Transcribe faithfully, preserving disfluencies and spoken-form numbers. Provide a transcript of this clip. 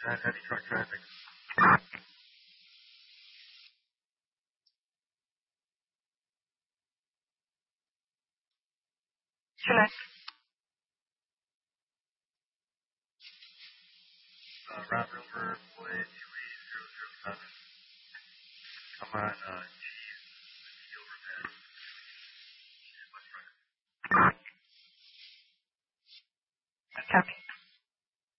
that heavy truck traffic. Connect. Uh, route number, plate.